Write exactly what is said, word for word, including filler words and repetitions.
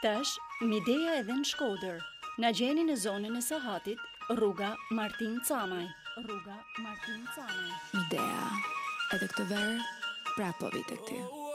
Tash, Midea edhe në Shkodër. Na gjeni në zonën e Sahatit, rruga Martin Camaj. Rruga Martin Camaj. Midea, edhe këtë verë, prapo vite këty.